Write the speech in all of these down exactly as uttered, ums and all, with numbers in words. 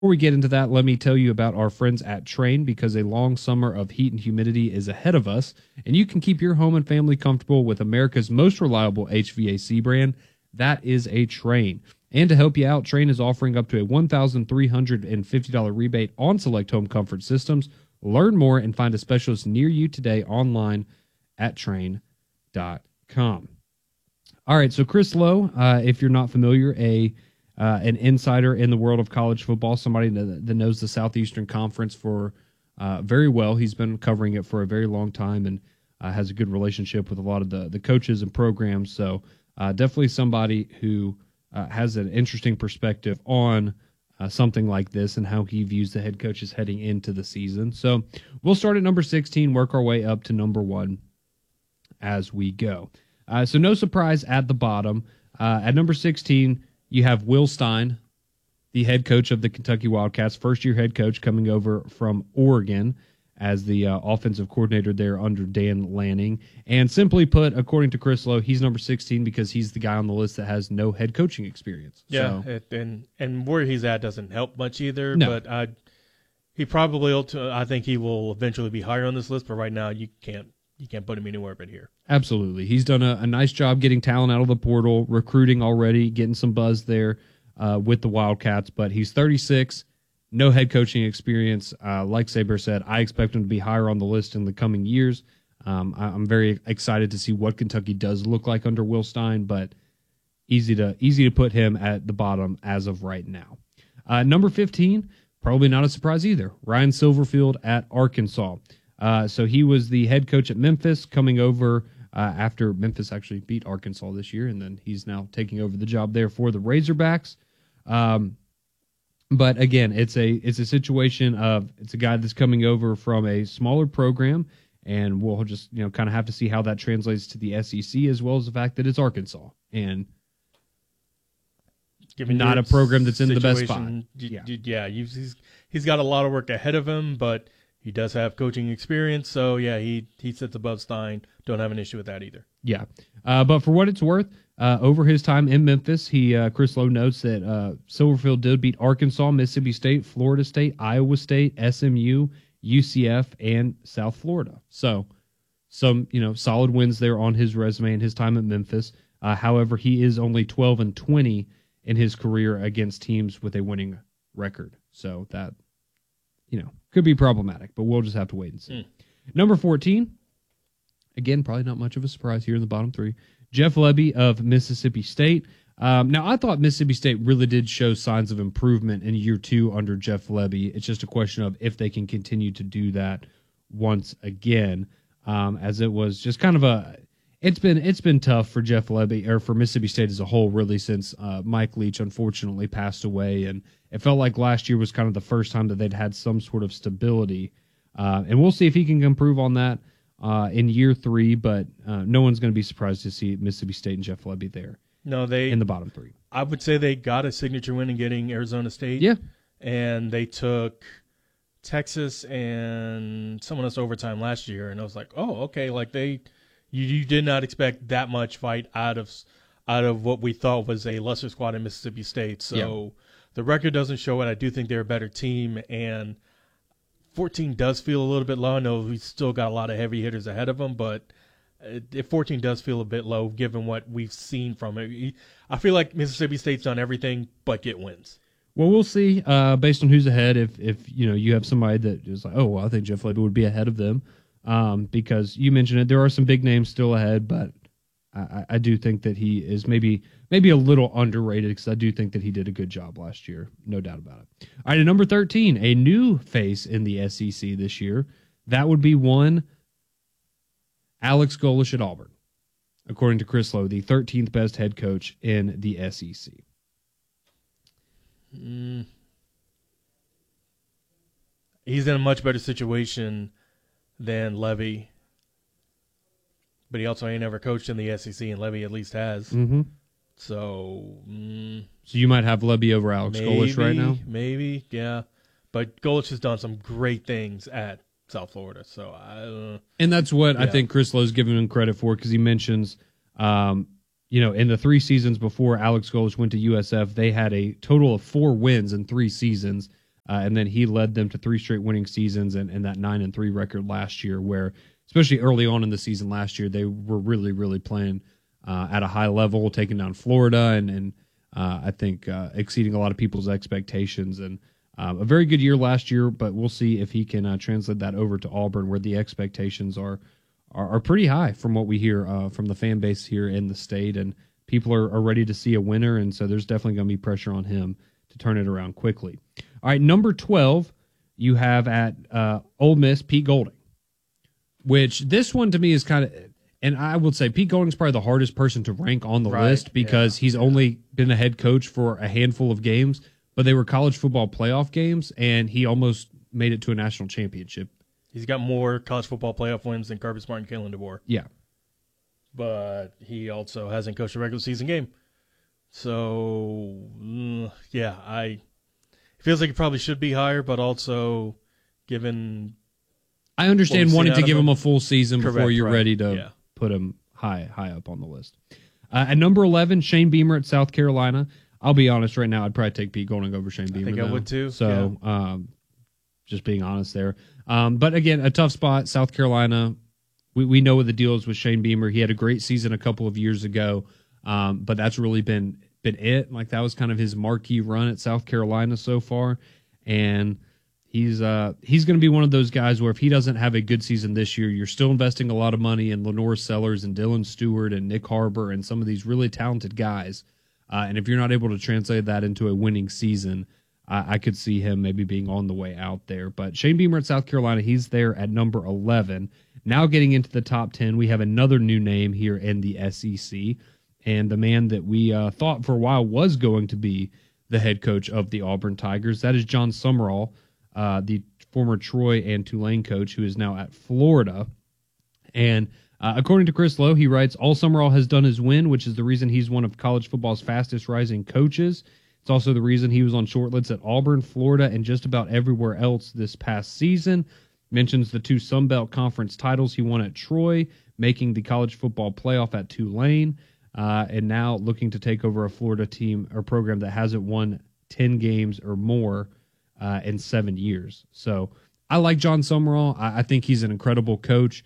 Before we get into that, let me tell you about our friends at Train, because a long summer of heat and humidity is ahead of us, and you can keep your home and family comfortable with America's most reliable H V A C brand. That is a Train. And to help you out, Train is offering up to a one thousand three hundred fifty dollars rebate on select home comfort systems. Learn more and find a specialist near you today online at train dot com. All right, so Chris Lowe, uh, if you're not familiar, a uh, an insider in the world of college football, somebody that, that knows the Southeastern Conference for uh, very well. He's been covering it for a very long time and uh, has a good relationship with a lot of the, the coaches and programs. So uh, definitely somebody who uh, has an interesting perspective on uh, something like this and how he views the head coaches heading into the season. So we'll start at number sixteen, work our way up to number one as we go. Uh, so no surprise at the bottom. Uh, at number sixteen, you have Will Stein, the head coach of the Kentucky Wildcats, first-year head coach coming over from Oregon as the uh, offensive coordinator there under Dan Lanning. And simply put, according to Chris Lowe, he's number sixteen because he's the guy on the list that has no head coaching experience. Yeah, so, it, and and where he's at doesn't help much either. No. But I, he probably, I think he will eventually be higher on this list. But right now, you can't you can't put him anywhere but here. Absolutely. He's done a, a nice job getting talent out of the portal, recruiting already, getting some buzz there uh, with the Wildcats. But he's thirty-six, no head coaching experience. Uh, like Saber said, I expect him to be higher on the list in the coming years. Um, I, I'm very excited to see what Kentucky does look like under Will Stein, but easy to easy to put him at the bottom as of right now. Uh, number fifteen, probably not a surprise either, Ryan Silverfield at Arkansas. Uh, so he was the head coach at Memphis, coming over uh, after Memphis actually beat Arkansas this year, and then he's now taking over the job there for the Razorbacks. Um, but again, it's a it's a situation of it's a guy that's coming over from a smaller program, and we'll just you know kind of have to see how that translates to the S E C, as well as the fact that it's Arkansas and Given not a program that's in the best spot. situation, y- Yeah. y- yeah, you've- he's he's got a lot of work ahead of him, but he does have coaching experience. So yeah, he he sits above Stein. Don't have an issue with that either. Yeah, uh, but for what it's worth, uh, over his time in Memphis, he uh, Chris Lowe notes that uh, Silverfield did beat Arkansas, Mississippi State, Florida State, Iowa State, S M U, U C F, and South Florida. So some you know solid wins there on his resume and his time at Memphis. Uh, however, he is only twelve and twenty in his career against teams with a winning record. So that you know could be problematic, but we'll just have to wait and see. Mm. Number fourteen. Again, probably not much of a surprise here in the bottom three. Jeff Lebby of Mississippi State. Um, now, I thought Mississippi State really did show signs of improvement in year two under Jeff Lebby. It's just a question of if they can continue to do that once again, um, as it was just kind of a. It's been it's been tough for Jeff Lebby or for Mississippi State as a whole, really, since uh, Mike Leach unfortunately passed away, and it felt like last year was kind of the first time that they'd had some sort of stability. Uh, and we'll see if he can improve on that. Uh, in year three, but uh, no one's going to be surprised to see Mississippi State and Jeff Lebby there. No, they in the bottom three. I would say they got a signature win in getting Arizona State. Yeah, and they took Texas and someone else overtime last year, and I was like, oh, okay, like they, you, you did not expect that much fight out of out of what we thought was a lesser squad in Mississippi State. So yeah. The record doesn't show it. I do think they're a better team, and fourteen does feel a little bit low. I know we've still got a lot of heavy hitters ahead of them, but if fourteen does feel a bit low given what we've seen from it. I feel like Mississippi State's done everything but get wins. Well, we'll see uh, based on who's ahead. If if you know you have somebody that is like, oh, well, I think Jeff Lebby would be ahead of them um, because you mentioned it. There are some big names still ahead, but I, I do think that he is maybe maybe a little underrated because I do think that he did a good job last year, no doubt about it. All right, at number thirteen, a new face in the S E C this year. That would be one Alex Golesh at Auburn, according to Chris Lowe, the thirteenth best head coach in the S E C. Mm. He's in a much better situation than Lebby. But he also ain't ever coached in the S E C, and Lebby at least has. Mm-hmm. So, mm, so you might have Lebby over Alex maybe, Golesh right now? Maybe, yeah. But Golesh has done some great things at South Florida. So I, uh, and that's what yeah. I think Chris Lowe's giving him credit for because he mentions, um, you know, in the three seasons before Alex Golesh went to U S F, they had a total of four wins in three seasons. Uh, and then he led them to three straight winning seasons and, and that nine and three record last year, where especially early on in the season last year, they were really, really playing uh, at a high level, taking down Florida and, and uh, I think uh, exceeding a lot of people's expectations. And um, a very good year last year, but we'll see if he can uh, translate that over to Auburn, where the expectations are are, are pretty high from what we hear uh, from the fan base here in the state. And people are, are ready to see a winner, and so there's definitely going to be pressure on him to turn it around quickly. All right, number twelve, you have at uh, Ole Miss, Pete Golding, which this one to me is kind of, and I would say Pete Golding's probably the hardest person to rank on the Right, list because yeah, he's yeah. only been a head coach for a handful of games, but they were college football playoff games, and he almost made it to a national championship. He's got more college football playoff wins than Kirby Smart and Kalen DeBoer. Yeah. But he also hasn't coached a regular season game. So, mm, yeah, I it feels like it probably should be higher, but also given I understand we've wanting seen to out give of him him. a full season before Correct, you're right, ready to yeah. put him high high up on the list. Uh, at number eleven, Shane Beamer at South Carolina. I'll be honest right now, I'd probably take Pete Golding over Shane Beamer. think I though. would too, So, um, just being honest there. Um, but again, a tough spot, South Carolina. We we know what the deal is with Shane Beamer. He had a great season a couple of years ago, um, but that's really been been it. Like that was kind of his marquee run at South Carolina so far, and he's uh he's going to be one of those guys where if he doesn't have a good season this year, you're still investing a lot of money in Lenore Sellers and Dylan Stewart and Nick Harbor and some of these really talented guys, uh, and if you're not able to translate that into a winning season, I, I could see him maybe being on the way out there. But Shane Beamer at South Carolina, he's there at number eleven. Now getting into the top ten, we have another new name here in the S E C, and the man that we uh, thought for a while was going to be the head coach of the Auburn Tigers. That is John Summerall, uh, the former Troy and Tulane coach who is now at Florida. And uh, according to Chris Lowe, he writes, all Summerall has done is win, which is the reason he's one of college football's fastest rising coaches. It's also the reason he was on short lists at Auburn, Florida, and just about everywhere else this past season. Mentions the two Sun Belt Conference titles he won at Troy, making the college football playoff at Tulane, uh, and now looking to take over a Florida team or program that hasn't won ten games or more uh, in seven years. So I like John Summerall. I, I think he's an incredible coach.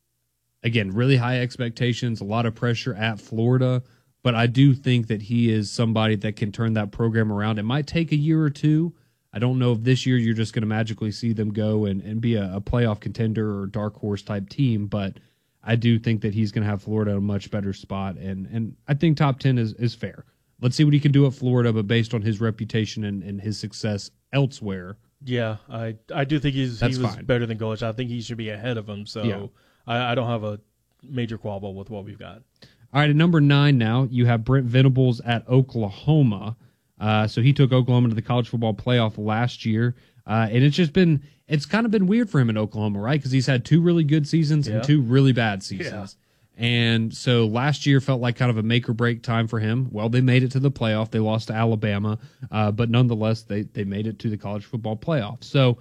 Again, really high expectations, a lot of pressure at Florida, but I do think that he is somebody that can turn that program around. It might take a year or two. I don't know if this year you're just going to magically see them go and, and be a, a playoff contender or dark horse type team, but I do think that he's going to have Florida in a much better spot, and and I think top ten is, is fair. Let's see what he can do at Florida, but based on his reputation and, and his success elsewhere. Yeah, I I do think he's That's he was fine. better than Golich. I think he should be ahead of him, so Yeah. I, I don't have a major quabble with what we've got. All right, at number nine now, you have Brent Venables at Oklahoma. Uh, so he took Oklahoma to the college football playoff last year, uh, and it's just been it's kind of been weird for him in Oklahoma, right? Because he's had two really good seasons Yeah. and two really bad seasons. And so last year felt like kind of a make or break time for him. Well, they made it to the playoff. They lost to Alabama, uh, but nonetheless, they they made it to the college football playoff. So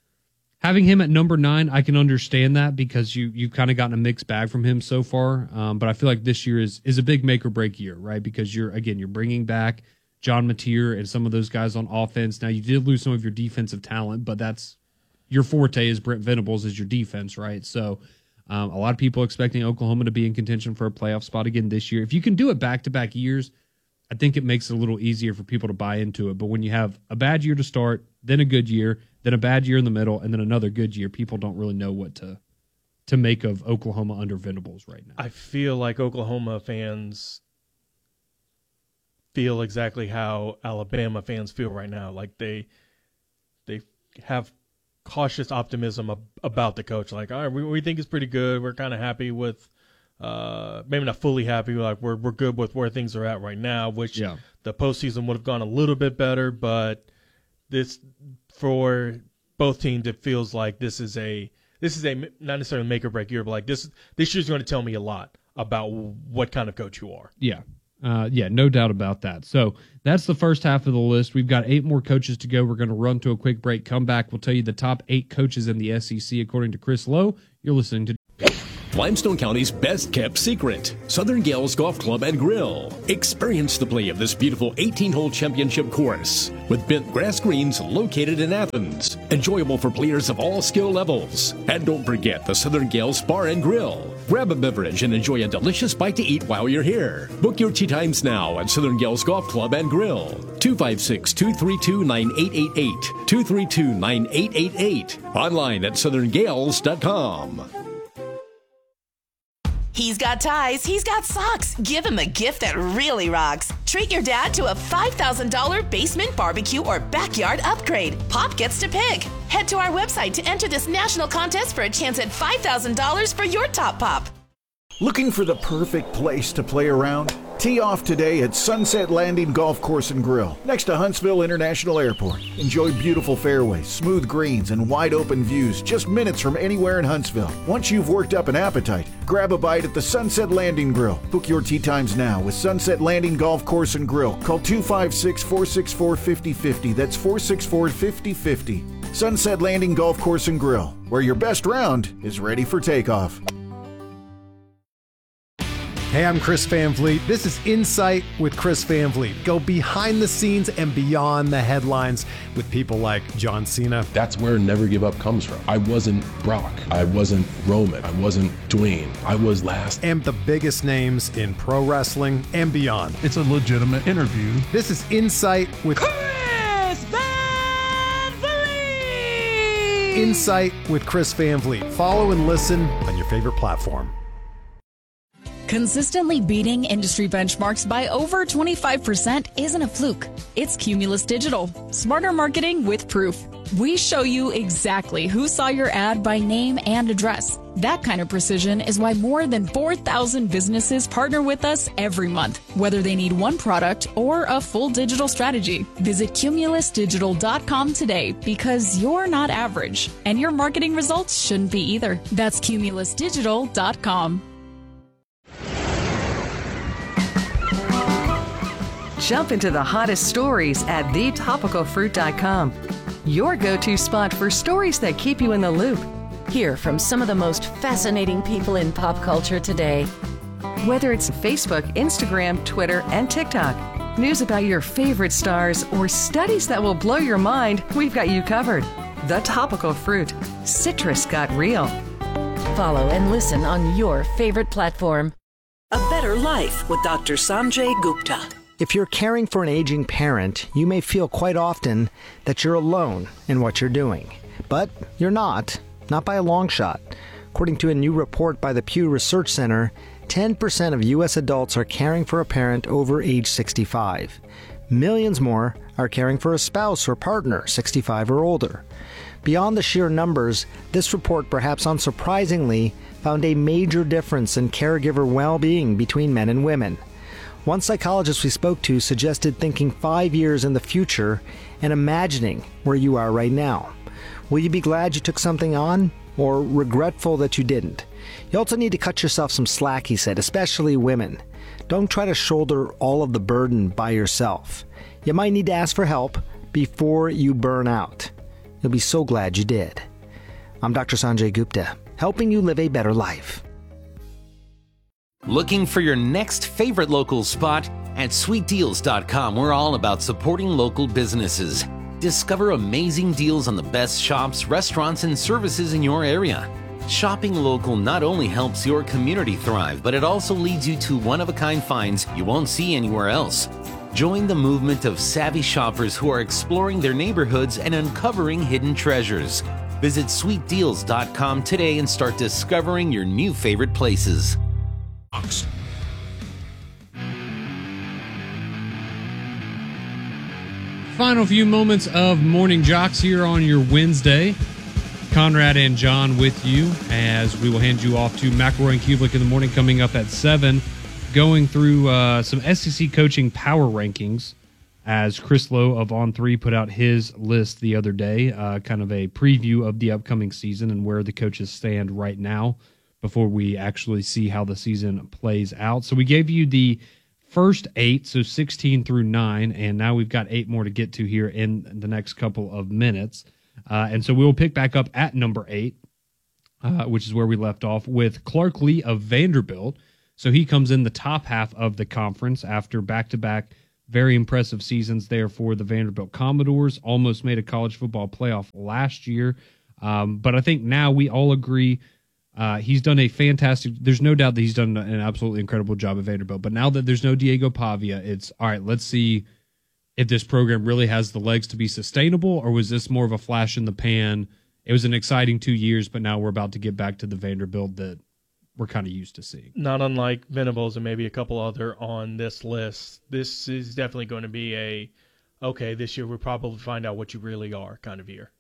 having him at number nine, I can understand that because you you've kind of gotten a mixed bag from him so far. Um, but I feel like this year is is a big make or break year, right? Because you're again you're bringing back John Mateer and some of those guys on offense. Now you did lose some of your defensive talent, but that's your forte is Brent Venables is your defense, right? So um, a lot of people expecting Oklahoma to be in contention for a playoff spot again this year. If you can do it back to back years, I think it makes it a little easier for people to buy into it. But when you have a bad year to start, then a good year, then a bad year in the middle, and then another good year, people don't really know what to to make of Oklahoma under Venables right now. I feel like Oklahoma fans feel exactly how Alabama fans feel right now. Like they they have cautious optimism ab- about the coach. Like, all right, we, we think it's pretty good. We're kind of happy with, uh, maybe not fully happy. Like we're we're good with where things are at right now. Which Yeah. the postseason would have gone a little bit better, but this for both teams, it feels like this is a this is a not necessarily make or break year, but like this this year's going to tell me a lot about what kind of coach you are. Yeah. Uh, yeah, no doubt about that. So that's the first half of the list. We've got eight more coaches to go. We're going to run to a quick break. Come back. We'll tell you the top eight coaches in the S E C according to Chris Lowe. You're listening to Limestone County's best-kept secret, Southern Gales Golf Club and Grill. Experience the play of this beautiful eighteen-hole championship course with bent grass greens located in Athens. Enjoyable for players of all skill levels. And don't forget the Southern Gales Bar and Grill. Grab a beverage and enjoy a delicious bite to eat while you're here. Book your tee times now at Southern Gales Golf Club and Grill. two five six, two three two, nine eight eight eight. two three two, nine eight eight eight. Online at southern gales dot com. He's got ties, he's got socks. Give him a gift that really rocks. Treat your dad to a five thousand dollars basement barbecue or backyard upgrade. Pop gets to pick. Head to our website to enter this national contest for a chance at five thousand dollars for your top pop. Looking for the perfect place to play around? Tee off today at Sunset Landing Golf Course and Grill, next to Huntsville International Airport. Enjoy beautiful fairways, smooth greens, and wide open views just minutes from anywhere in Huntsville. Once you've worked up an appetite, grab a bite at the Sunset Landing Grill. Book your tee times now with Sunset Landing Golf Course and Grill. Call two five six, four six four, five zero five zero. That's four six four, five zero five zero. Sunset Landing Golf Course and Grill, where your best round is ready for takeoff. Hey, I'm Chris Van Vliet. This is Insight with Chris Van Vliet. Go behind the scenes and beyond the headlines with people like John Cena. That's where Never Give Up comes from. I wasn't Brock. I wasn't Roman. I wasn't Dwayne. I was last. And the biggest names in pro wrestling and beyond. It's a legitimate interview. This is Insight with Chris Van Vliet. Insight with Chris Van Vliet. Follow and listen on your favorite platform. Consistently beating industry benchmarks by over twenty-five percent isn't a fluke. It's Cumulus Digital. Smarter marketing with proof. We show you exactly who saw your ad by name and address. That kind of precision is why more than four thousand businesses partner with us every month, whether they need one product or a full digital strategy. Visit cumulus digital dot com today because you're not average, and your marketing results shouldn't be either. That's cumulus digital dot com. Jump into the hottest stories at the topical fruit dot com. Your go-to spot for stories that keep you in the loop. Hear from some of the most fascinating people in pop culture today. Whether it's Facebook, Instagram, Twitter, and TikTok, news about your favorite stars, or studies that will blow your mind, we've got you covered. The Topical Fruit. Citrus got real. Follow and listen on your favorite platform. A Better Life with Doctor Sanjay Gupta. If you're caring for an aging parent, you may feel quite often that you're alone in what you're doing. But you're not, not by a long shot. According to a new report by the Pew Research Center, ten percent of U S adults are caring for a parent over age sixty-five. Millions more are caring for a spouse or partner sixty-five or older. Beyond the sheer numbers, this report, perhaps unsurprisingly, found a major difference in caregiver well-being between men and women. One psychologist we spoke to suggested thinking five years in the future and imagining where you are right now. Will you be glad you took something on, or regretful that you didn't? You also need to cut yourself some slack, he said, especially women. Don't try to shoulder all of the burden by yourself. You might need to ask for help before you burn out. You'll be so glad you did. I'm Doctor Sanjay Gupta, helping you live a better life. Looking for your next favorite local spot? At sweet deals dot com, we're all about supporting local businesses. Discover amazing deals on the best shops, restaurants, and services in your area. Shopping local not only helps your community thrive, but it also leads you to one-of-a-kind finds you won't see anywhere else. Join the movement of savvy shoppers who are exploring their neighborhoods and uncovering hidden treasures. Visit sweet deals dot com today and start discovering your new favorite places. Final few moments of Morning Jocks here on your Wednesday. Conrad and John with you as we will hand you off to McElroy and Kublik in the morning coming up at seven, going through uh, some S E C coaching power rankings as Chris Lowe of On three put out his list the other day, uh, kind of a preview of the upcoming season and where the coaches stand right now before we actually see how the season plays out. So we gave you the first eight, so sixteen through nine, and now we've got eight more to get to here in the next couple of minutes. Uh, and so we'll pick back up at number eight. uh, which is where we left off, with Clark Lee of Vanderbilt. So he comes in the top half of the conference after back-to-back very impressive seasons there for the Vanderbilt Commodores. Almost made a college football playoff last year. Um, but I think now we all agree uh, he's done a fantastic, there's no doubt that he's done an absolutely incredible job at Vanderbilt. But now that there's no Diego Pavia, it's, all right, let's see if this program really has the legs to be sustainable, or was this more of a flash in the pan? It was an exciting two years, but now we're about to get back to the Vanderbilt that we're kind of used to seeing. Not unlike Venables and maybe a couple other on this list, this is definitely going to be a, okay, this year we'll probably find out what you really are kind of year.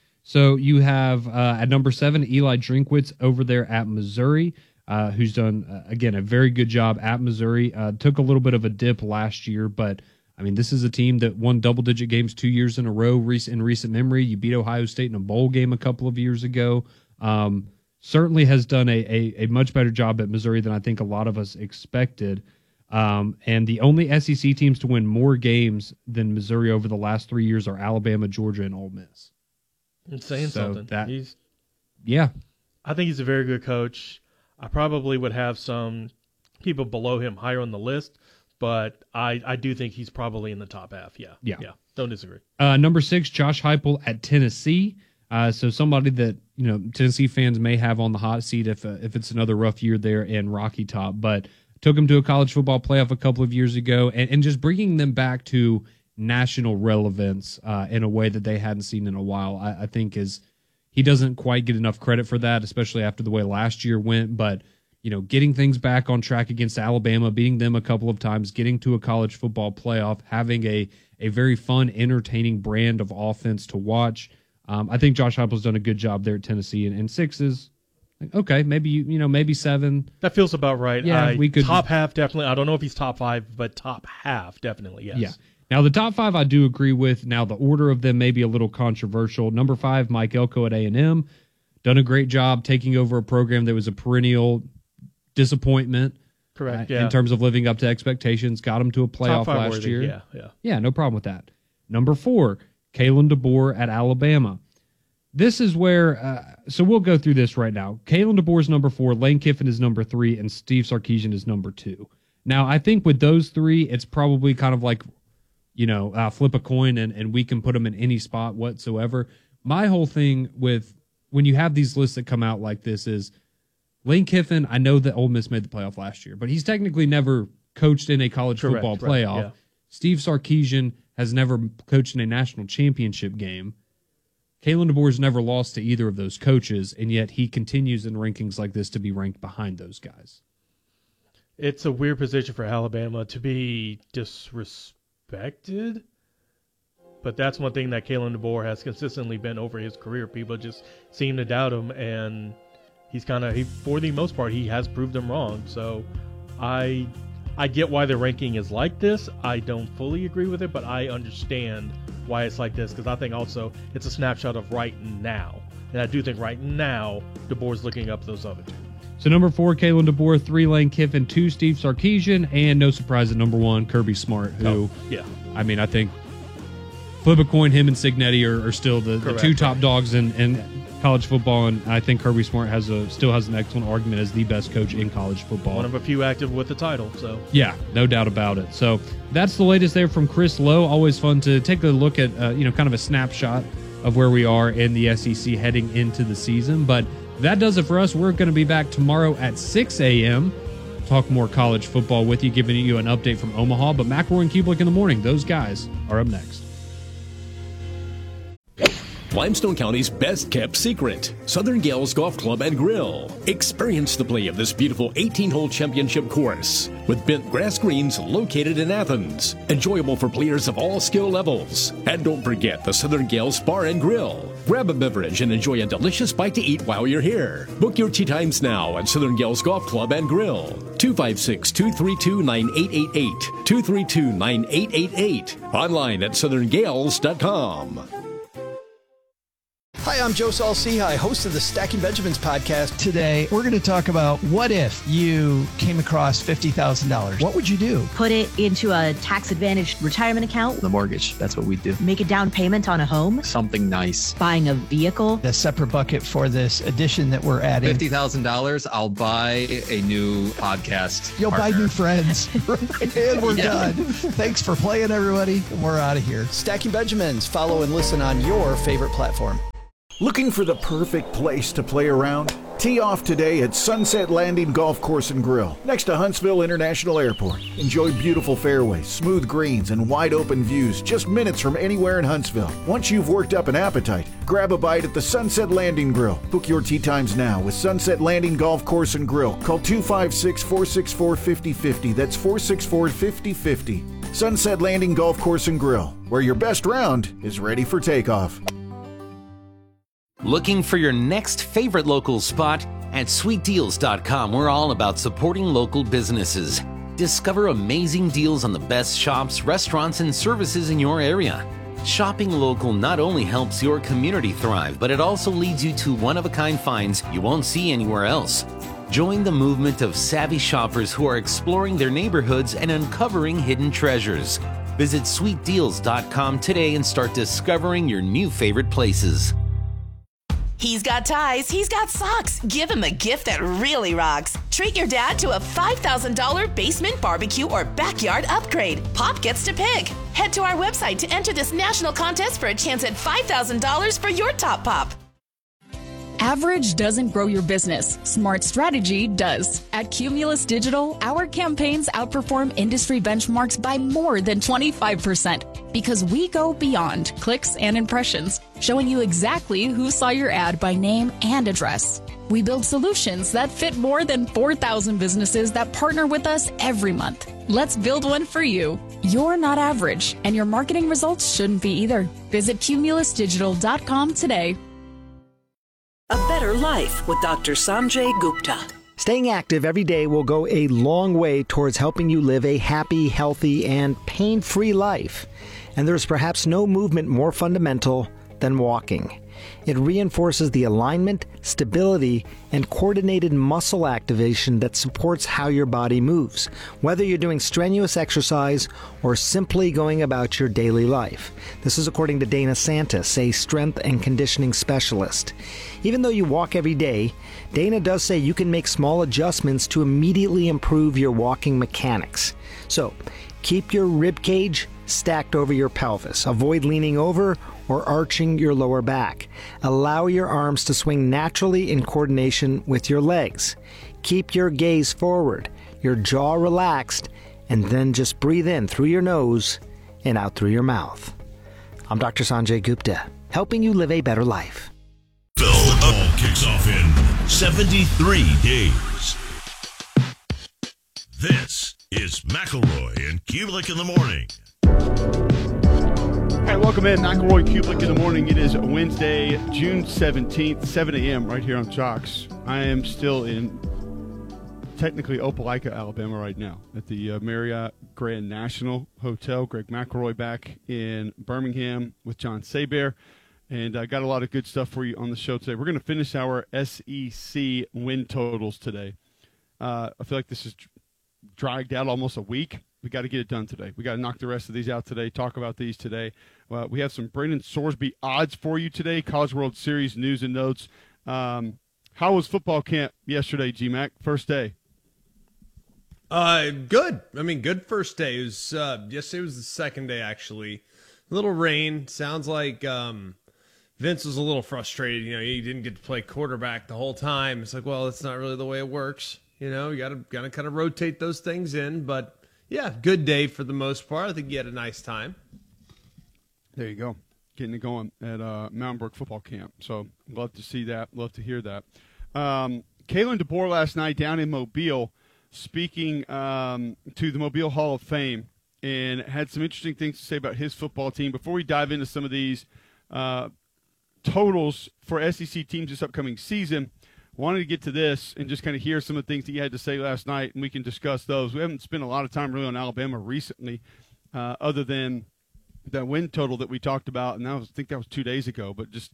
So you have uh, at number seven, Eli Drinkwitz over there at Missouri, uh, who's done, uh, again, a very good job at Missouri. Uh, took a little bit of a dip last year, but I mean, this is a team that won double-digit games two years in a row in recent memory. You beat Ohio State in a bowl game a couple of years ago. Um, certainly has done a, a, a much better job at Missouri than I think a lot of us expected. Um, and the only S E C teams to win more games than Missouri over the last three years are Alabama, Georgia, and Ole Miss. It's saying So something. that- he's, Yeah. I think he's a very good coach. I probably would have some people below him higher on the list, but I, I do think he's probably in the top half. Yeah. Yeah. Yeah. Don't disagree. Uh, number six, Josh Heupel at Tennessee. Uh, so somebody that, you know, Tennessee fans may have on the hot seat if uh, if it's another rough year there in Rocky Top, but took them to a college football playoff a couple of years ago, and, and just bringing them back to national relevance uh, in a way that they hadn't seen in a while, I, I think is he doesn't quite get enough credit for that, especially after the way last year went. But, you know, getting things back on track against Alabama, beating them a couple of times, getting to a college football playoff, having a, a very fun, entertaining brand of offense to watch. Um, I think Josh Heupel's done a good job there at Tennessee, and, and six is like, okay, maybe you you know maybe seven. That feels about right. Yeah, I, we could top half definitely. I don't know if he's top five, but top half definitely. Yes. Yeah. Now the top five I do agree with. Now the order of them may be a little controversial. Number five, Mike Elko at A and M, done a great job taking over a program that was a perennial disappointment. Correct. uh, Yeah. In terms of living up to expectations, got them to a playoff Top five last worthy, year. yeah, yeah. Yeah, no problem with that. Number four, Kalen DeBoer at Alabama. This is where, uh, so we'll go through this right now. Kalen DeBoer is number four, Lane Kiffin is number three, and Steve Sarkisian is number two. Now, I think with those three, it's probably kind of like, you know, uh, flip a coin and, and we can put them in any spot whatsoever. My whole thing with when you have these lists that come out like this is Lane Kiffin, I know that Ole Miss made the playoff last year, but he's technically never coached in a college Correct, football right, playoff. yeah. Steve Sarkisian has never coached in a national championship game. Kalen DeBoer's never lost to either of those coaches, and yet he continues in rankings like this to be ranked behind those guys. It's a weird position for Alabama to be disrespected, but that's one thing that Kalen DeBoer has consistently been over his career. People just seem to doubt him, and he's kind of, he, for the most part, he has proved them wrong. So I, I get why the ranking is like this. I don't fully agree with it, but I understand why it's like this, because I think also it's a snapshot of right now. And I do think right now, DeBoer's looking up those other two. So number four, Kalen DeBoer, three, Lane Kiffin, two, Steve Sarkisian, and no surprise at number one, Kirby Smart, who, Oh, yeah. I mean, I think flip a coin, him and Signetti are, are still the, the Correct, two top right. dogs in, in college football, and I think Kirby Smart has a still has an excellent argument as the best coach in college football. One of a few active with the title, so. Yeah, no doubt about it. So that's the latest there from Chris Lowe. Always fun to take a look at, uh, you know, kind of a snapshot of where we are in the S E C heading into the season. But that does it for us. We're going to be back tomorrow at six a.m. Talk more college football with you, giving you an update from Omaha. But McElroy and Kubelik in the morning, those guys are up next. Limestone County's best-kept secret, Southern Gales Golf Club and Grill. Experience the play of this beautiful eighteen-hole championship course with bent grass greens located in Athens. Enjoyable for players of all skill levels. And don't forget the Southern Gales Bar and Grill. Grab a beverage and enjoy a delicious bite to eat while you're here. Book your tee times now at Southern Gales Golf Club and Grill. two five six, two three two, nine eight eight eight. two three two, nine eight eight eight. Online at southern gales dot com. Hi, I'm Joe Saul-Sehy, host of the Stacking Benjamins podcast. Today, we're going to talk about what if you came across fifty thousand dollars. What would you do? Put it into a tax-advantaged retirement account. The mortgage, that's what we do. Make a down payment on a home. Something nice. Buying a vehicle. A separate bucket for this addition that we're adding. fifty thousand dollars, I'll buy a new podcast You'll partner. buy new friends. And we're Yeah. done. Thanks for playing, everybody. We're out of here. Stacking Benjamins. Follow and listen on your favorite platform. Looking for the perfect place to play around? Tee off today at Sunset Landing Golf Course and Grill, next to Huntsville International Airport. Enjoy beautiful fairways, smooth greens, and wide open views just minutes from anywhere in Huntsville. Once you've worked up an appetite, grab a bite at the Sunset Landing Grill. Book your tee times now with Sunset Landing Golf Course and Grill. Call two five six, four six four, five zero five zero. That's four six four, five zero five zero. Sunset Landing Golf Course and Grill, where your best round is ready for takeoff. Looking for your next favorite local spot? At sweet deals dot com, we're all about supporting local businesses. Discover amazing deals on the best shops, restaurants, and services in your area. Shopping local not only helps your community thrive, but it also leads you to one-of-a-kind finds you won't see anywhere else. Join the movement of savvy shoppers who are exploring their neighborhoods and uncovering hidden treasures. Visit sweet deals dot com today and start discovering your new favorite places. He's got ties, he's got socks. Give him a gift that really rocks. Treat your dad to a five thousand dollars basement barbecue or backyard upgrade. Pop gets to pick. Head to our website to enter this national contest for a chance at five thousand dollars for your top pop. Average doesn't grow your business. Smart strategy does. At Cumulus Digital, our campaigns outperform industry benchmarks by more than twenty-five percent because we go beyond clicks and impressions, showing you exactly who saw your ad by name and address. We build solutions that fit more than four thousand businesses that partner with us every month. Let's build one for you. You're not average, and your marketing results shouldn't be either. Visit cumulus digital dot com today. A Better Life with Doctor Sanjay Gupta. Staying active every day will go a long way towards helping you live a happy, healthy, and pain-free life. And there's perhaps no movement more fundamental than walking. It reinforces the alignment, stability, and coordinated muscle activation that supports how your body moves, whether you're doing strenuous exercise or simply going about your daily life. This is according to Dana Santis, a strength and conditioning specialist. Even though you walk every day, Dana does say you can make small adjustments to immediately improve your walking mechanics. So, keep your rib cage stacked over your pelvis. Avoid leaning over or arching your lower back. Allow your arms to swing naturally in coordination with your legs. Keep your gaze forward, your jaw relaxed, and then just breathe in through your nose and out through your mouth. I'm Doctor Sanjay Gupta, helping you live a better life. Football kicks off in seventy-three days. This is McElroy and Kubelik in the morning. All right, welcome in. McElroy, Kubelik in the morning. It is Wednesday, June seventeenth, seven a.m. right here on Jocks. I am still in technically Opelika, Alabama right now at the uh, Marriott Grand National Hotel. Greg McElroy back in Birmingham with John Saber. And I got a lot of good stuff for you on the show today. We're going to finish our S E C win totals today. Uh, I feel like this is dragged out almost a week. We got to get it done today. We got to knock the rest of these out today, talk about these today. Uh, we have some Brandon Sorsby odds for you today, College World Series news and notes. Um, how was football camp yesterday, G-Mac? First day. Uh, good. I mean, good first day. It was, uh, yesterday was the second day, actually. A little rain. Sounds like um, Vince was a little frustrated. You know, he didn't get to play quarterback the whole time. It's like, well, that's not really the way it works. You know, you got to got to kind of rotate those things in. But, yeah, good day for the most part. I think you had a nice time. There you go. Getting it going at uh, Mountain Brook football camp. So love to see that. Love to hear that. Um, Kalen DeBoer last night down in Mobile speaking um, to the Mobile Hall of Fame and had some interesting things to say about his football team. Before we dive into some of these uh, totals for S E C teams this upcoming season, wanted to get to this and just kind of hear some of the things that he had to say last night, and we can discuss those. We haven't spent a lot of time really on Alabama recently, uh, other than that win total that we talked about, and that was, I think that was two days ago. But just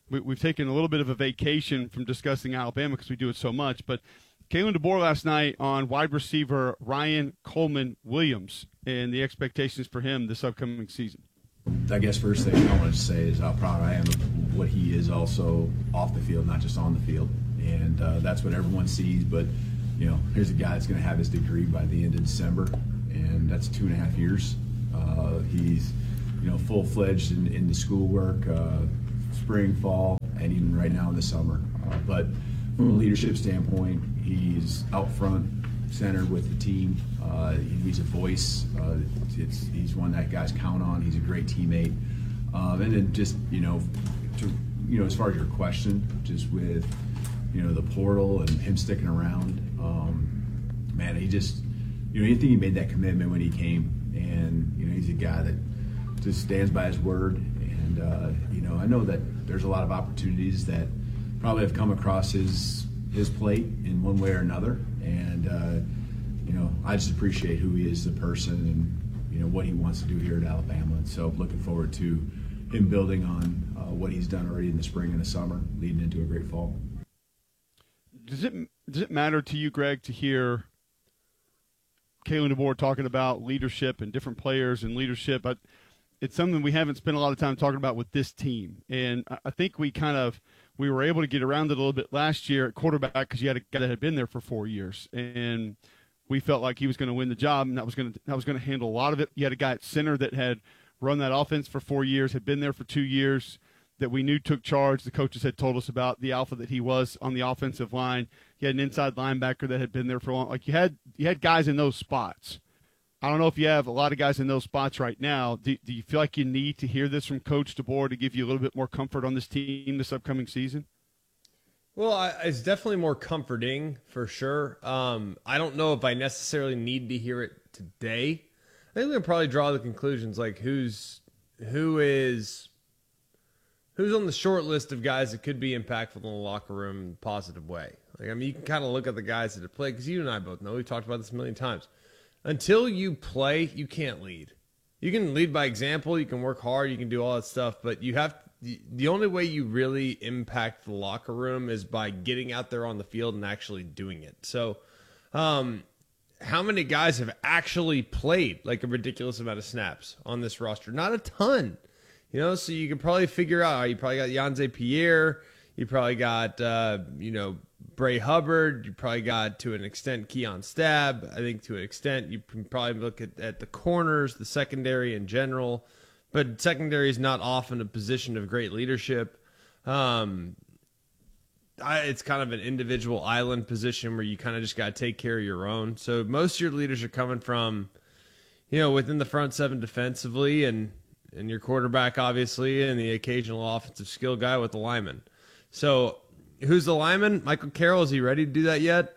we, we've taken a little bit of a vacation from discussing Alabama because we do it so much. But Kalen DeBoer last night on wide receiver Ryan Coleman Williams and the expectations for him this upcoming season. I guess first thing I want to say is how proud I am of what he is also off the field, not just on the field. And uh, that's what everyone sees. But, you know, here's a guy that's going to have his degree by the end of December, and that's two and a half years. Uh, he's, you know, full-fledged in, in the schoolwork, uh, spring, fall, and even right now in the summer. Uh, but from a leadership standpoint, he's out front, centered with the team. Uh, he's a voice. Uh, it's, he's one that guys count on. He's a great teammate. Um, and then just, you know, to, you know, as far as your question, just with, you know, the portal and him sticking around, um, man, he just, you know, you think he made that commitment when he came, and, you know, he's a guy that just stands by his word. And, uh, you know, I know that there's a lot of opportunities that probably have come across his his plate in one way or another. And, uh, you know, I just appreciate who he is as a person and, you know, what he wants to do here at Alabama. And so looking forward to him building on uh, what he's done already in the spring and the summer, leading into a great fall. Does it does it matter to you, Greg, to hear Kalen DeBoer talking about leadership and different players and leadership? I, it's something we haven't spent a lot of time talking about with this team. And I think we kind of we were able to get around it a little bit last year at quarterback because you had a guy that had been there for four years. And we felt like he was going to win the job, and that was going to that was going to handle a lot of it. You had a guy at center that had run that offense for four years, had been there for two years, that we knew took charge. The coaches had told us about the alpha that he was on the offensive line. You had an inside linebacker that had been there for a long. Like you had you had guys in those spots. I don't know if you have a lot of guys in those spots right now. Do, do you feel like you need to hear this from Coach DeBoer to give you a little bit more comfort on this team this upcoming season? Well, I, it's definitely more comforting for sure. Um, I don't know if I necessarily need to hear it today. I think we'll probably draw the conclusions like who's who is who's on the short list of guys that could be impactful in the locker room in a positive way. Like I mean, you can kind of look at the guys that have played because you and I both know we've talked about this a million times. Until you play, you can't lead. You can lead by example. You can work hard. You can do all that stuff, but you have to, the only way you really impact the locker room is by getting out there on the field and actually doing it. So, um, how many guys have actually played like a ridiculous amount of snaps on this roster? Not a ton, you know. So you can probably figure out. You probably got Yanze Pierre. You probably got uh, you know Bray Hubbard. You probably got to an extent Keon Stab. I think to an extent you can probably look at, at the corners, the secondary in general. But secondary is not often a position of great leadership. Um, I, it's kind of an individual island position where you kind of just got to take care of your own. So most of your leaders are coming from, you know, within the front seven defensively and, and your quarterback, obviously, and the occasional offensive skill guy with the lineman. So who's the lineman? Michael Carroll, is he ready to do that yet?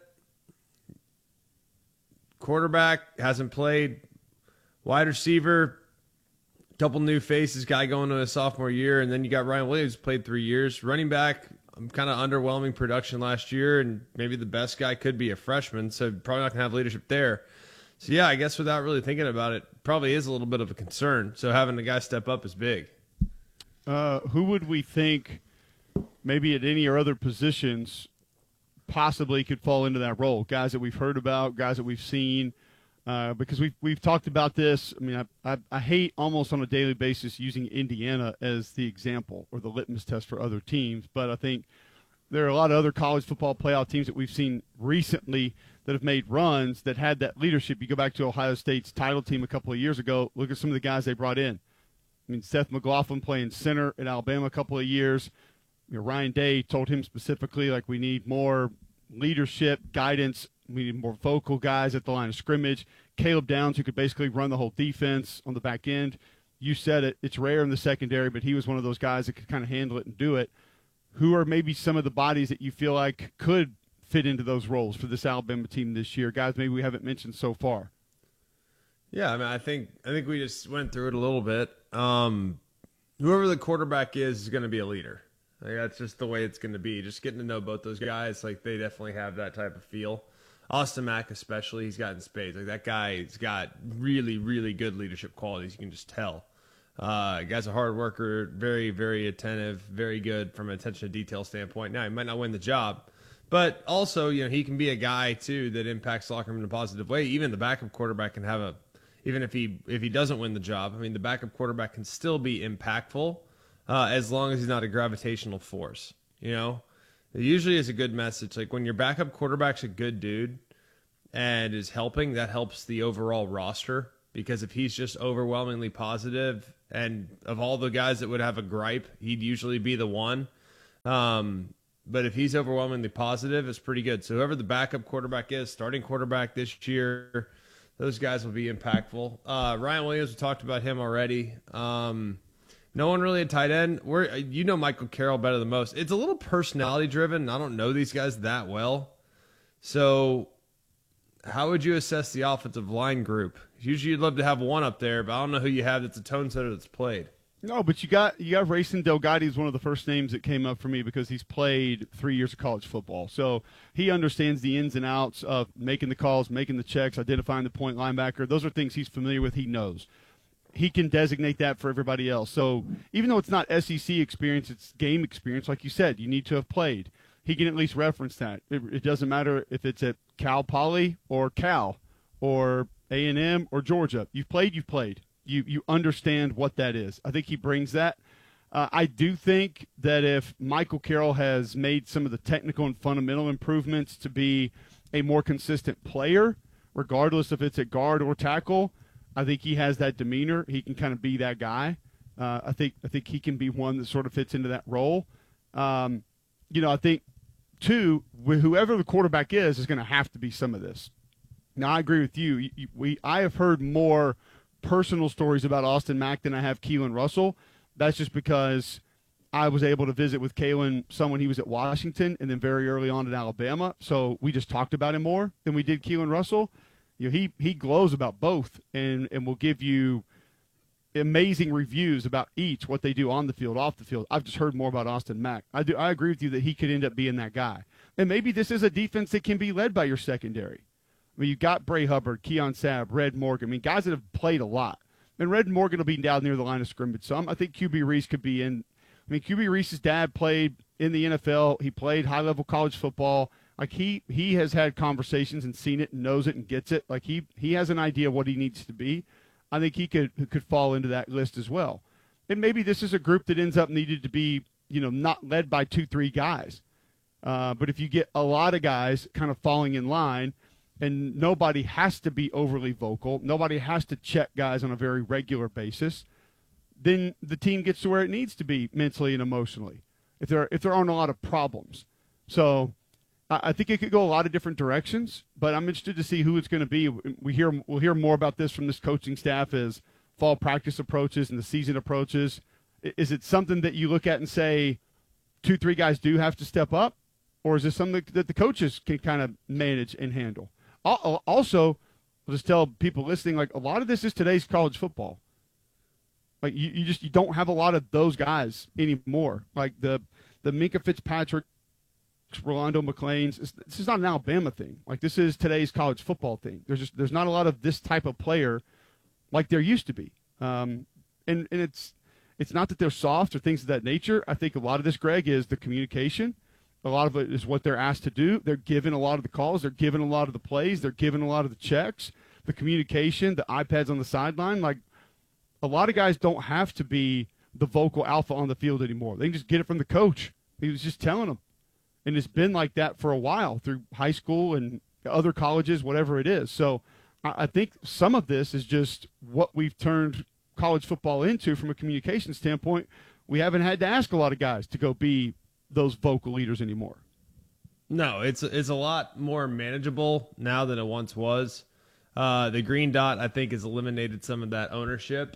Quarterback, hasn't played. Wide receiver, couple new faces, guy going to a sophomore year, and then you got Ryan Williams, played three years. Running back, I'm kind of underwhelming production last year, and maybe the best guy could be a freshman, so probably not going to have leadership there. So, yeah, I guess without really thinking about it, probably is a little bit of a concern. So having a guy step up is big. Uh, who would we think maybe at any or other positions possibly could fall into that role? Guys that we've heard about, guys that we've seen. Uh, because we've, we've talked about this. I mean, I, I, I hate almost on a daily basis using Indiana as the example or the litmus test for other teams, but I think there are a lot of other college football playoff teams that we've seen recently that have made runs that had that leadership. You go back to Ohio State's title team a couple of years ago, look at some of the guys they brought in. I mean, Seth McLaughlin playing center at Alabama a couple of years. You know, Ryan Day told him specifically, like, we need more leadership, guidance. We need more vocal guys at the line of scrimmage. Caleb Downs, who could basically run the whole defense on the back end. You said it. It's rare in the secondary, but he was one of those guys that could kind of handle it and do it. Who are maybe some of the bodies that you feel like could fit into those roles for this Alabama team this year? Guys maybe we haven't mentioned so far. Yeah, I mean, I think I think we just went through it a little bit. Um, whoever the quarterback is is going to be a leader. Like, that's just the way it's going to be. Just getting to know both those guys, like they definitely have that type of feel. Austin Mack especially, he's got in spades. Like that guy's got really, really good leadership qualities. You can just tell. Uh, guy's a hard worker, very, very attentive, very good from an attention to detail standpoint. Now, he might not win the job, but also, you know, he can be a guy, too, that impacts the locker room in a positive way. Even the backup quarterback can have a, even if he if he doesn't win the job, I mean, the backup quarterback can still be impactful uh, as long as he's not a gravitational force, you know? It usually is a good message. Like, when your backup quarterback's a good dude and is helping, that helps the overall roster. Because if he's just overwhelmingly positive, and of all the guys that would have a gripe, he'd usually be the one. Um, but if he's overwhelmingly positive, it's pretty good. So whoever the backup quarterback is, starting quarterback this year, those guys will be impactful. Uh, Ryan Williams, we talked about him already. Um, no one really at tight end. We're, you know Michael Carroll better than most. It's a little personality driven. I don't know these guys that well. So how would you assess the offensive line group? Usually you'd love to have one up there, but I don't know who you have that's a tone setter that's played. No, but you got you got Rayson Delgado is one of the first names that came up for me because he's played three years of college football. So he understands the ins and outs of making the calls, making the checks, identifying the point linebacker. Those are things he's familiar with, he knows. He can designate that for everybody else. So even though it's not S E C experience, it's game experience, like you said, you need to have played. He can at least reference that. It, it doesn't matter if it's at Cal Poly or Cal or A and M or Georgia. You've played, you've played. You you understand what that is. I think he brings that. Uh, I do think that if Michael Carroll has made some of the technical and fundamental improvements to be a more consistent player, regardless if it's at guard or tackle, I think he has that demeanor. He can kind of be that guy. Uh, I think I think he can be one that sort of fits into that role. Um, you know, I think, too, whoever the quarterback is is going to have to be some of this. Now, I agree with you. We I have heard more personal stories about Austin Mack than I have Keelan Russell. That's just because I was able to visit with Keelan some when he was at Washington and then very early on at Alabama. So we just talked about him more than we did Keelan Russell. You know, he he glows about both and, and will give you amazing reviews about each, what they do on the field, off the field. I've just heard more about Austin Mack. I do I agree with you that he could end up being that guy. And maybe this is a defense that can be led by your secondary. I mean, you've got Bray Hubbard, Keon Sabb, Red Morgan. I mean, guys that have played a lot. And Red Morgan will be down near the line of scrimmage some. I think Q B Reese could be in. I mean, Q B Reese's dad played in the N F L. He played high-level college football. Like, he he has had conversations and seen it and knows it and gets it. Like, he he has an idea of what he needs to be. I think he could could fall into that list as well. And maybe this is a group that ends up needed to be, you know, not led by two, three guys. Uh, but if you get a lot of guys kind of falling in line, and nobody has to be overly vocal, nobody has to check guys on a very regular basis, then the team gets to where it needs to be mentally and emotionally, if there if there aren't a lot of problems. So I think it could go a lot of different directions, but I'm interested to see who it's going to be. We hear we'll hear more about this from this coaching staff as fall practice approaches and the season approaches. Is it something that you look at and say two, three guys do have to step up, or is this something that the coaches can kind of manage and handle? Also, I'll just tell people listening, like, a lot of this is today's college football. Like, you, you just you don't have a lot of those guys anymore. Like the the Minkah Fitzpatrick, Rolando McClain's. This is not an Alabama thing. Like, this is today's college football thing. There's just there's not a lot of this type of player like there used to be. Um, and and it's it's not that they're soft or things of that nature. I think a lot of this, Greg, is the communication. A lot of it is what they're asked to do. They're given a lot of the calls. They're given a lot of the plays. They're given a lot of the checks, the communication, the iPads on the sideline. Like, a lot of guys don't have to be the vocal alpha on the field anymore. They can just get it from the coach. He was just telling them. And it's been like that for a while through high school and other colleges, whatever it is. So I think some of this is just what we've turned college football into from a communication standpoint. We haven't had to ask a lot of guys to go be those vocal leaders anymore. No, it's it's a lot more manageable now than it once was. Uh, the green dot, I think, has eliminated some of that ownership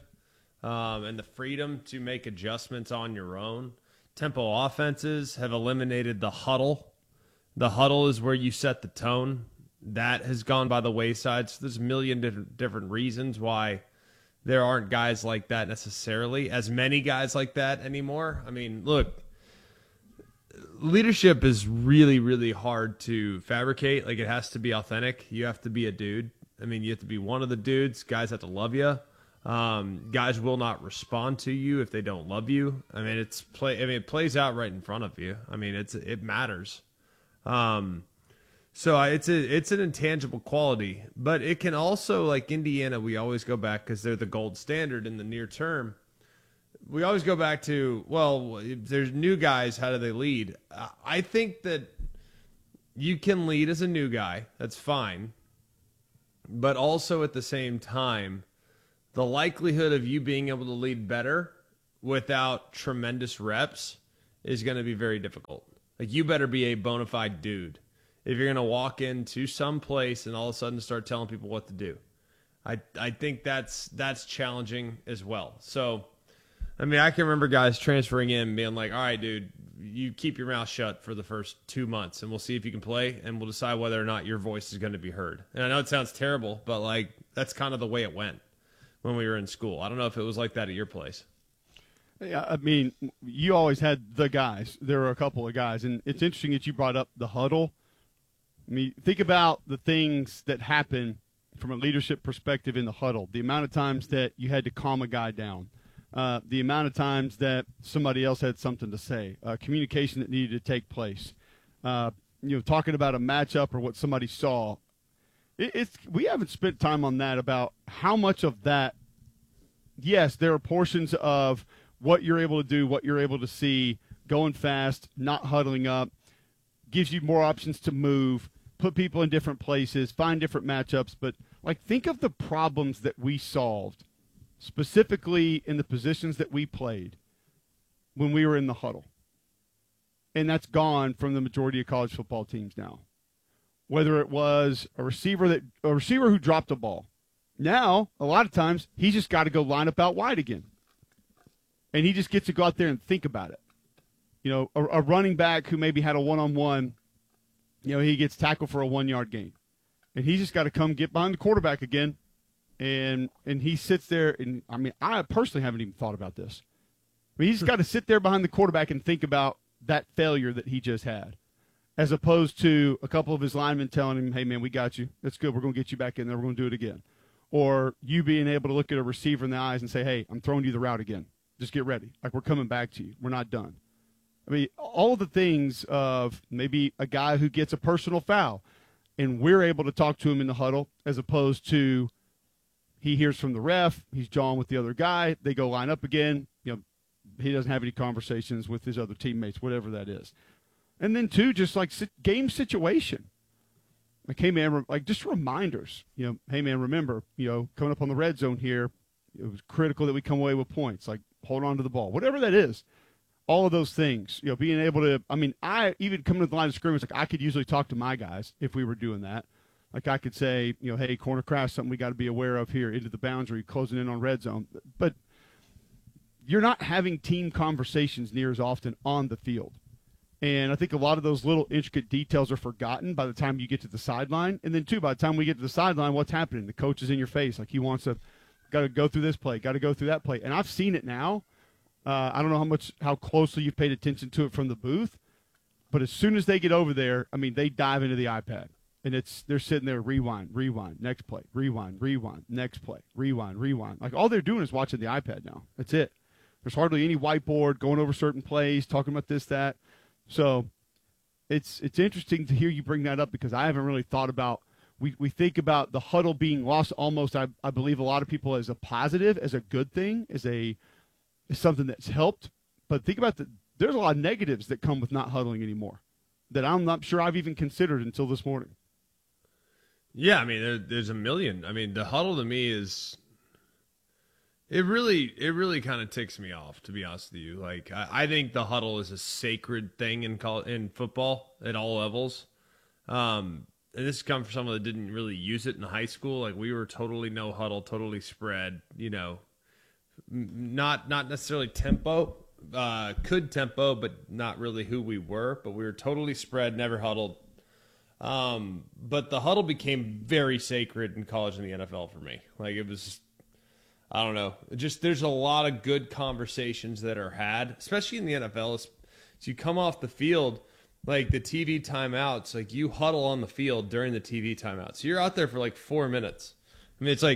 um, and the freedom to make adjustments on your own. Tempo offenses have eliminated the huddle. The huddle is where you set the tone. That has gone by the wayside. So there's a million different, different reasons why there aren't guys like that necessarily, as many guys like that anymore. I mean, look, leadership is really, really hard to fabricate. Like, it has to be authentic. You have to be a dude. I mean, you have to be one of the dudes. Guys have to love you. Um, guys will not respond to you if they don't love you. I mean, it's play. I mean, it plays out right in front of you. I mean, it's it matters. Um, so I, it's a it's an intangible quality, but it can also, like Indiana, we always go back because they're the gold standard in the near term. We always go back to, well, if there's new guys, how do they lead? I think that you can lead as a new guy. That's fine. But also at the same time, the likelihood of you being able to lead better without tremendous reps is going to be very difficult. Like, you better be a bona fide dude if you're going to walk into some place and all of a sudden start telling people what to do. I I think that's that's challenging as well. So, I mean, I can remember guys transferring in being like, all right, dude, you keep your mouth shut for the first two months and we'll see if you can play and we'll decide whether or not your voice is going to be heard. And I know it sounds terrible, but like, that's kind of the way it went when we were in school. I don't know if it was like that at your place. Yeah, I mean, you always had the guys. There were a couple of guys, and it's interesting that you brought up the huddle. I mean, think about the things that happen from a leadership perspective in the huddle. The amount of times that you had to calm a guy down. Uh, the amount of times that somebody else had something to say. Uh, communication that needed to take place. Uh, you know, talking about a matchup or what somebody saw. It, it's we haven't spent time on that, about how much of that. Yes, there are portions of what you're able to do, what you're able to see, going fast, not huddling up, gives you more options to move, put people in different places, find different matchups. But, like, think of the problems that we solved, specifically in the positions that we played when we were in the huddle. And that's gone from the majority of college football teams now. Whether it was a receiver that a receiver who dropped a ball. Now, a lot of times, he's just got to go line up out wide again. And he just gets to go out there and think about it. You know, a, a running back who maybe had a one-on-one, you know, he gets tackled for a one-yard gain. And he's just got to come get behind the quarterback again. And and he sits there, and, I mean, I personally haven't even thought about this. I mean, he's got to sit there behind the quarterback and think about that failure that he just had, as opposed to a couple of his linemen telling him, hey, man, we got you. That's good. We're going to get you back in there. We're going to do it again. Or you being able to look at a receiver in the eyes and say, hey, I'm throwing you the route again. Just get ready. Like, we're coming back to you. We're not done. I mean, all the things of maybe a guy who gets a personal foul, and we're able to talk to him in the huddle, as opposed to he hears from the ref, he's jawing with the other guy, they go line up again. You know, he doesn't have any conversations with his other teammates, whatever that is. And then, too, just like game situation. Like, hey, man, like just reminders. You know, hey, man, remember, you know, coming up on the red zone here, it was critical that we come away with points. Like, hold on to the ball, whatever that is. All of those things, you know, being able to, I mean, I even coming to the line of scrimmage, like I could usually talk to my guys if we were doing that. Like I could say, you know, hey, corner crash, something we got to be aware of here, into the boundary, closing in on red zone. But you're not having team conversations near as often on the field. And I think a lot of those little intricate details are forgotten by the time you get to the sideline. And then, too, by the time we get to the sideline, what's happening? The coach is in your face. Like, he wants to, got to go through this play, got to go through that play. And I've seen it now. Uh, I don't know how much, how closely you've paid attention to it from the booth, but as soon as they get over there, I mean, they dive into the iPad, and it's they're sitting there, rewind, rewind, next play, rewind, rewind, next play, rewind, rewind. Like, all they're doing is watching the iPad now. That's it. There's hardly any whiteboard going over certain plays, talking about this, that. So it's it's interesting to hear you bring that up, because I haven't really thought about. We we think about the huddle being lost almost. I I believe a lot of people as a positive, as a good thing, as a is something that's helped. But think about the there's a lot of negatives that come with not huddling anymore that I'm not sure I've even considered until this morning. Yeah, I mean, there, there's a million. I mean, the huddle to me is it really it really kind of ticks me off, to be honest with you. Like, I, I think the huddle is a sacred thing in college, in football at all levels. Um, and this comes from someone that didn't really use it in high school. Like, we were totally no huddle, totally spread, you know. Not not necessarily tempo, uh, could tempo, but not really who we were. But we were totally spread, never huddled. Um, but the huddle became very sacred in college and the N F L for me. Like, it was, I don't know. Just there's a lot of good conversations that are had, especially in the N F L. As you come off the field, like the T V timeouts, like you huddle on the field during the T V timeouts. So you're out there for like four minutes. I mean, it's like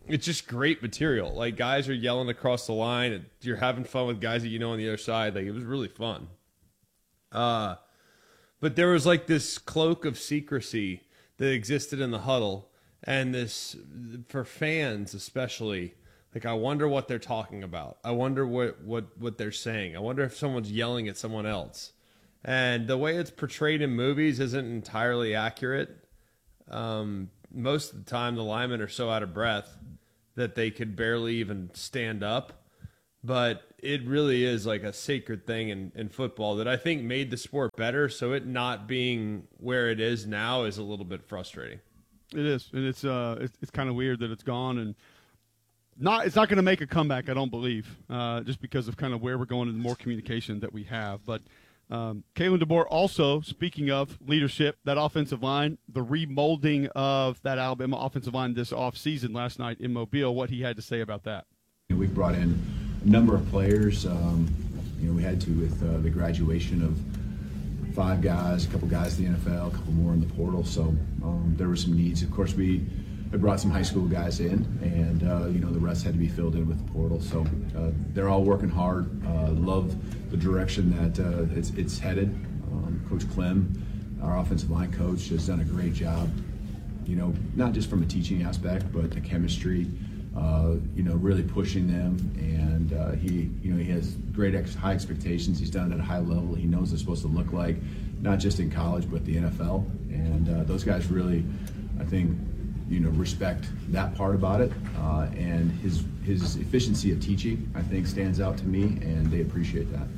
it's just great material. Like, guys are yelling across the line, and you're having fun with guys that you know on the other side. Like, it was really fun. Uh, but there was like this cloak of secrecy that existed in the huddle, and this, for fans especially, like, I wonder what they're talking about. I wonder what, what, what they're saying. I wonder if someone's yelling at someone else. And the way it's portrayed in movies isn't entirely accurate. Um, most of the time, the linemen are so out of breath that they could barely even stand up. But it really is like a sacred thing in, in football that I think made the sport better. So it not being where it is now is a little bit frustrating. It is, and it's uh, it's, it's kind of weird that it's gone, and not it's not going to make a comeback, I don't believe, uh, just because of kind of where we're going and the more communication that we have. But um, Kalen DeBoer also, speaking of leadership, that offensive line, the remolding of that Alabama offensive line this offseason last night in Mobile, what he had to say about that. We brought in a number of players. Um, you know, we had to with uh, the graduation of five guys, a couple guys in the N F L, a couple more in the portal. So um, there were some needs. Of course, we I brought some high school guys in, and uh, you know the rest had to be filled in with the portal. So uh, they're all working hard. Uh, love the direction that uh, it's, it's headed. Um, Coach Clem, our offensive line coach, has done a great job. You know, not just from a teaching aspect, but the chemistry. Uh, you know, really pushing them, and uh, he, you know, he has great ex- high expectations. He's done it at a high level. He knows it's supposed to look like, not just in college, but the N F L. And uh, those guys really, I think, you know, respect that part about it. Uh, and his his efficiency of teaching, I think, stands out to me, and they appreciate that.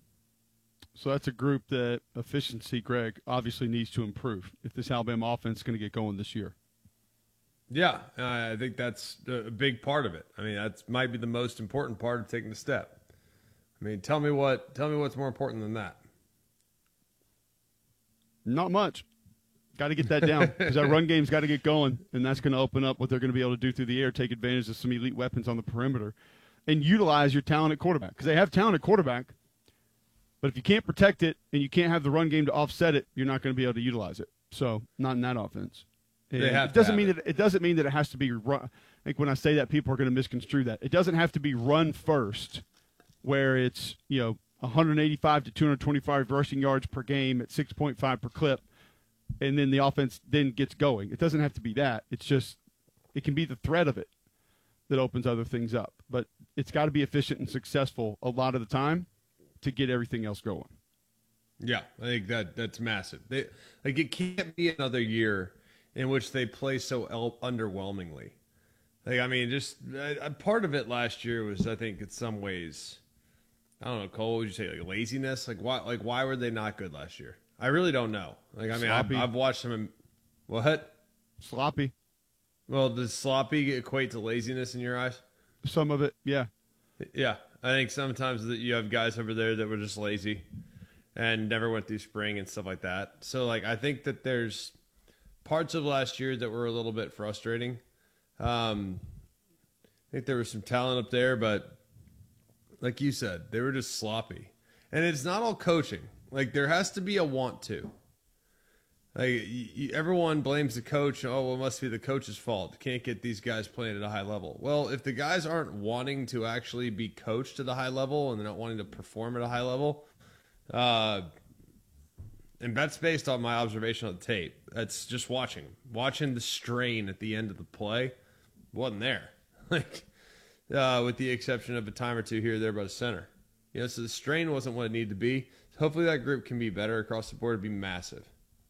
So that's a group that efficiency, Greg, obviously needs to improve if this Alabama offense is going to get going this year. Yeah, I think that's a big part of it. I mean, that might be the most important part of taking the step. I mean, tell me what tell me what's more important than that. Not much. Got to get that down because that run game's got to get going, and that's going to open up what they're going to be able to do through the air, take advantage of some elite weapons on the perimeter, and utilize your talent at quarterback because they have talent at quarterback. But if you can't protect it and you can't have the run game to offset it, you're not going to be able to utilize it. So not in that offense. They have it doesn't to mean have that it doesn't mean that it has to be run. I think when I say that, people are going to misconstrue that. It doesn't have to be run first, where it's you know one eighty-five to two twenty-five rushing yards per game at six point five per clip, and then the offense then gets going. It doesn't have to be that. It's just it can be the threat of it that opens other things up. But it's got to be efficient and successful a lot of the time to get everything else going. Yeah, I think that that's massive. They, like it can't be another year in which they play so el- underwhelmingly. Like, I mean, just uh, part of it last year was, I think, in some ways, I don't know, Cole, what would you say, like laziness? Like, why Like, why were they not good last year? I really don't know. Like, I mean, I've, I've watched them. In, what? Sloppy. Well, does sloppy equate to laziness in your eyes? Some of it, yeah. Yeah. I think sometimes that you have guys over there that were just lazy and never went through spring and stuff like that. So, like, I think that there's parts of last year that were a little bit frustrating. Um, I think there was some talent up there, but like you said, they were just sloppy. And it's not all coaching. Like, there has to be a want to. Like, you, you, everyone blames the coach. Oh, well, it must be the coach's fault. Can't get these guys playing at a high level. Well, if the guys aren't wanting to actually be coached at a high level and they're not wanting to perform at a high level, uh, and that's based on my observation of the tape. That's just watching. Watching the strain at the end of the play wasn't there. Like, uh, with the exception of a time or two here or there by the center. You know, so the strain wasn't what it needed to be. Hopefully that group can be better across the board. It'd be massive.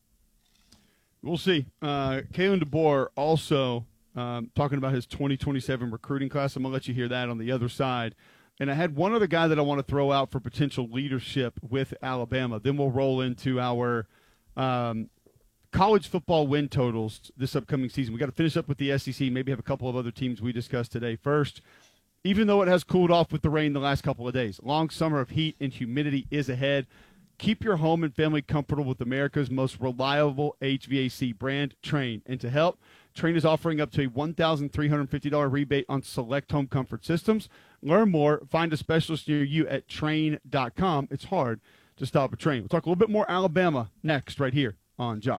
We'll see. Uh, Kalen DeBoer also um, talking about his twenty twenty-seven recruiting class. I'm going to let you hear that on the other side. And I had one other guy that I want to throw out for potential leadership with Alabama. Then we'll roll into our um, college football win totals this upcoming season. We got to finish up with the S E C, maybe have a couple of other teams we discussed today. First, even though it has cooled off with the rain the last couple of days, long summer of heat and humidity is ahead. Keep your home and family comfortable with America's most reliable H V A C brand, Trane. And to help, Trane is offering up to a one thousand three hundred fifty dollars rebate on select home comfort systems. Learn more. Find a specialist near you at Trane dot com. It's hard to stop a train. We'll talk a little bit more Alabama next right here on Jock.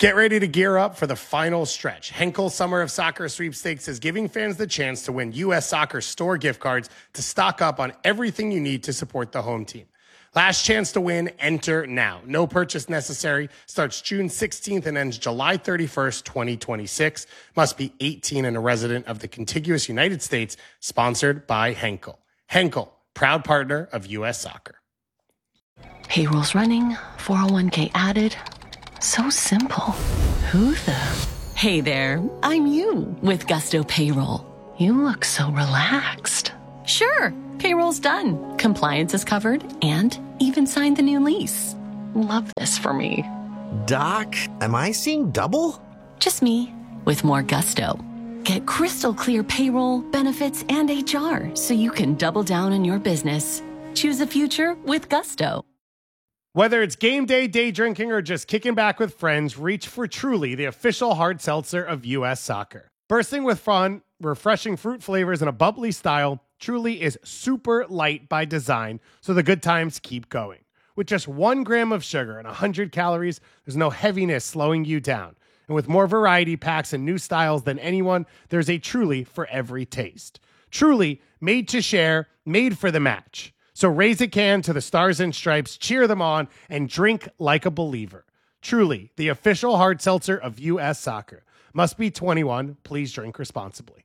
Get ready to gear up for the final stretch. Henkel Summer of Soccer Sweepstakes is giving fans the chance to win U S Soccer store gift cards to stock up on everything you need to support the home team. Last chance to win, enter now. No purchase necessary. Starts June sixteenth and ends July thirty-first, twenty twenty-six. Must be eighteen and a resident of the contiguous United States. Sponsored by Henkel. Henkel, proud partner of U S Soccer. Payroll's running, four oh one k added. So simple. Who the? Hey there, I'm you with Gusto Payroll. You look so relaxed. Sure, payroll's done. Compliance is covered and even signed the new lease. Love this for me. Doc, am I seeing double? Just me with more gusto. Get crystal clear payroll, benefits, and H R so you can double down on your business. Choose a future with Gusto. Whether it's game day, day drinking, or just kicking back with friends, reach for Truly, the official hard seltzer of U S Soccer. Bursting with fun, refreshing fruit flavors, and a bubbly style, Truly is super light by design, so the good times keep going. With just one gram of sugar and one hundred calories, there's no heaviness slowing you down. And with more variety packs and new styles than anyone, there's a Truly for every taste. Truly, made to share, made for the match. So raise a can to the Stars and Stripes, cheer them on, and drink like a believer. Truly, the official hard seltzer of U S Soccer. Must be twenty-one. Please drink responsibly.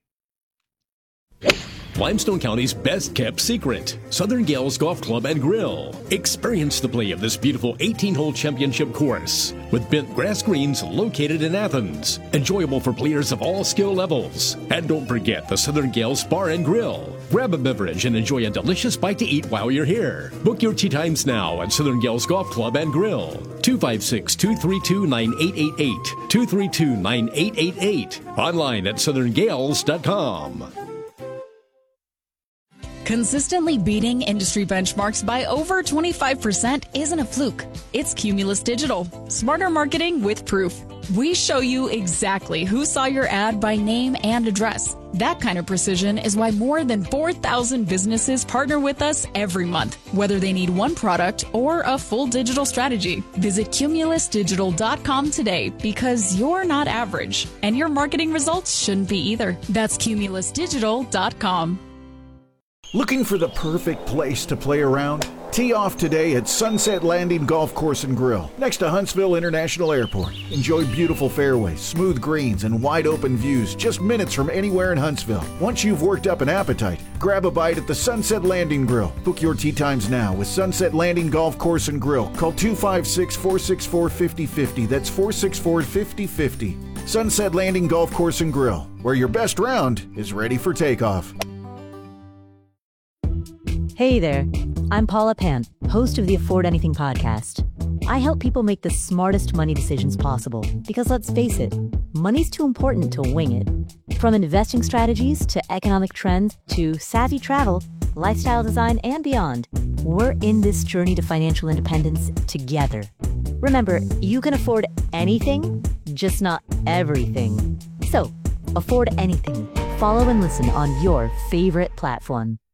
Limestone County's best kept secret, Southern Gales Golf Club and Grill. Experience the play of this beautiful eighteen-hole championship course with bent grass greens located in Athens. Enjoyable for players of all skill levels. And don't forget the Southern Gales Bar and Grill. Grab a beverage and enjoy a delicious bite to eat while you're here. Book your tee times now at Southern Gales Golf Club and Grill. two five six, two three two, nine eight eight eight. two three two, nine eight eight eight. Online at southern gales dot com. Consistently beating industry benchmarks by over twenty-five percent isn't a fluke. It's Cumulus Digital. Smarter marketing with proof. We show you exactly who saw your ad by name and address. That kind of precision is why more than four thousand businesses partner with us every month, whether they need one product or a full digital strategy. Visit cumulus digital dot com today because you're not average, and your marketing results shouldn't be either. That's cumulus digital dot com. Looking for the perfect place to play around? Tee off today at Sunset Landing Golf Course and Grill, next to Huntsville International Airport. Enjoy beautiful fairways, smooth greens, and wide open views just minutes from anywhere in Huntsville. Once you've worked up an appetite, grab a bite at the Sunset Landing Grill. Book your tee times now with Sunset Landing Golf Course and Grill. Call two five six, four six four, five oh five oh. That's four six four, five oh five oh. Sunset Landing Golf Course and Grill, where your best round is ready for takeoff. Hey there, I'm Paula Pan, host of the Afford Anything podcast. I help people make the smartest money decisions possible because let's face it, money's too important to wing it. From investing strategies to economic trends to savvy travel, lifestyle design, and beyond, we're in this journey to financial independence together. Remember, you can afford anything, just not everything. So, afford anything. Follow and listen on your favorite platform.